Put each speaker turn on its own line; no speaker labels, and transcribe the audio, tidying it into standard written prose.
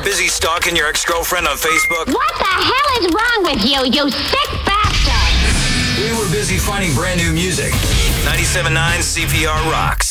busy stalking your ex-girlfriend on Facebook?
What the hell is wrong with you, you sick bastard?
We were busy finding brand new music. 97.9 CPR rocks.